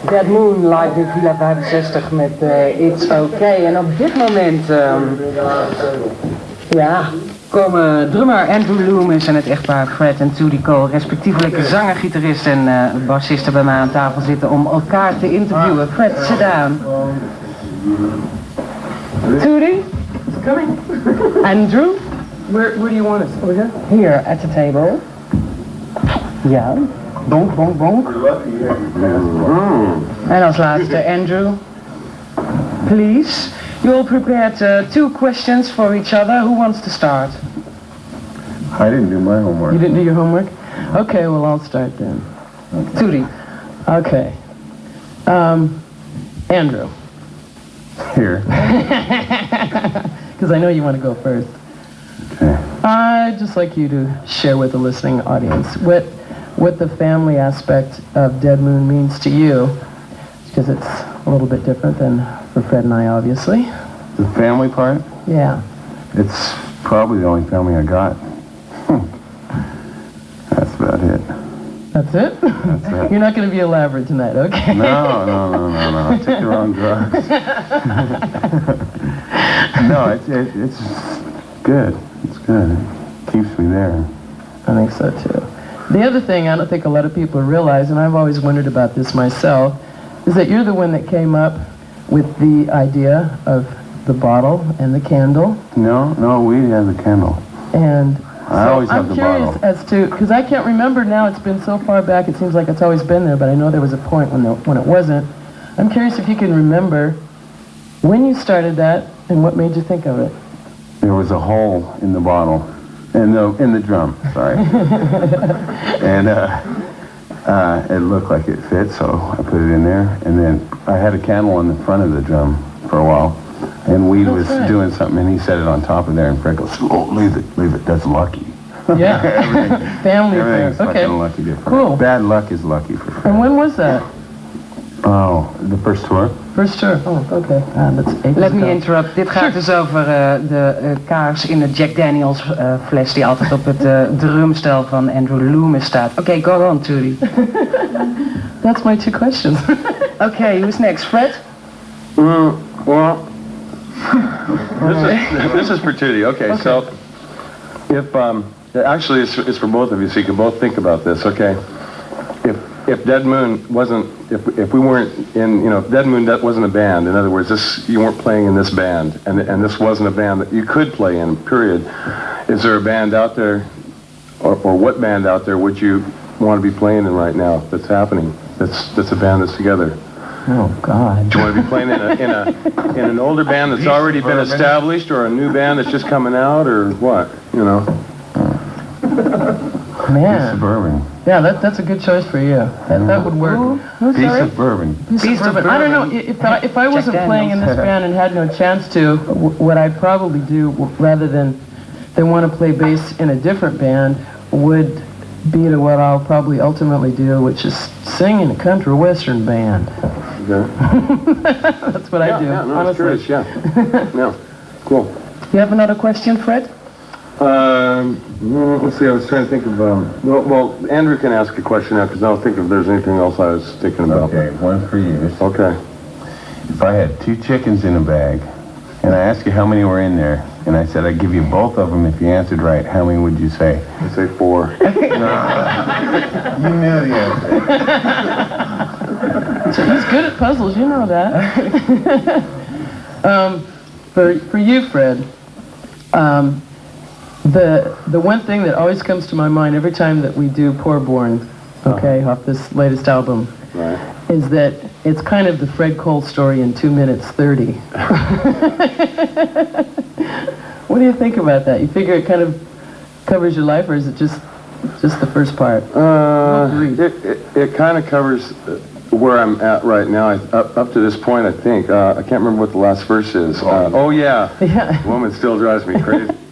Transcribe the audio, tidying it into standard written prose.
Dead Moon live in Villa 65 met It's Okay. En op dit moment komen drummer Andrew Loomis en het echtpaar Fred en Tootie Cole, respectievelijk zanger, gitarist en bassisten bij mij aan tafel zitten om elkaar te interviewen. Fred, sit down. Tootie? It's coming. Andrew? Where do you want us? Over here? Here, at the table. Ja. Bonk, bonk, bonk. En als laatste, Andrew. Please. You all prepared 2 questions for each other. Who wants to start? I didn't do my homework. You didn't do your homework? Okay, well, I'll start then. Okay. Tootie. Okay. Andrew. Here. Because I know you want to go first. Okay. I'd just like you to share with the listening audience what the family aspect of Dead Moon means to you, because it's a little bit different than for Fred and I, obviously. The family part? Yeah. It's probably the only family I got. That's about it. That's it? That's it. You're not going to be elaborate tonight, okay? No. I took the wrong drugs. No, it's good. It's good. It keeps me there. I think so, too. The other thing I don't think a lot of people realize, and I've always wondered about this myself, is that you're the one that came up with the idea of the bottle and the candle. No, we had the candle. And I always have the bottle. I'm curious as to, because I can't remember now, it's been so far back, it seems like it's always been there, but I know there was a point when it wasn't. I'm curious if you can remember when you started that and what made you think of it. There was a hole in the bottle, in the drum, sorry. And it looked like it fit, so I put it in there. And then I had a candle on the front of the drum for a while. And Weed was doing something, and he set it on top of there, and Fred goes, "Oh, leave it, that's lucky." Yeah. Family Everything's affair. Okay. fucking lucky to Fred. Cool. Bad luck is lucky for Fred. And when was that? Oh, the first tour? First tour. Oh, okay. That's 8 Let me interrupt. Dit gaat dus over de kaars in de Jack Daniels fles die altijd op het drumstel van Andrew Loomis staat. Oké, go on, Tootie. That's my 2 questions. Okay, who's next? Fred? Well, this is for Tootie. Okay, so if actually it's for both of you, so you can both think about this. Okay, if Dead Moon wasn't, if we weren't in, if Dead Moon wasn't a band, in other words, you weren't playing in this band, and this wasn't a band that you could play in. Period. Is there a band out there, or what band out there would you want to be playing in right now? That's happening. That's a band that's together. Oh God! Do you want to be playing in an older band that's already been established, or a new band that's just coming out, or what? Man. Suburban. Yeah, that's a good choice for you. That would work. Piece of bourbon. Piece of bourbon. I don't know if I wasn't playing in this band and had no chance to. What I'd probably do, rather than want to play bass in a different band, would be to what I'll probably ultimately do, which is sing in a country western band. Okay. That's what I do. Yeah, no, honestly. curious, yeah. Cool. You have another question, Fred? Let's see, I was trying to think of, well, Andrew can ask a question now, because I don't think if there's anything else I was thinking about. Okay, one for you. Okay. If I had 2 chickens in a bag, and I asked you how many were in there, and I said I'd give you both of them if you answered right, how many would you say? I'd say 4. You knew the answer. He's good at puzzles, you know that. For you, Fred, the one thing that always comes to my mind every time that we do Poor Born, off this latest album, Right. is that it's kind of the Fred Cole story in 2 minutes 30. What do you think about that? You figure it kind of covers your life, or is it just the first part? It kind of covers where I'm at right now. Up to this point, I think. I can't remember what the last verse is. Oh yeah. Yeah. Woman still drives me crazy.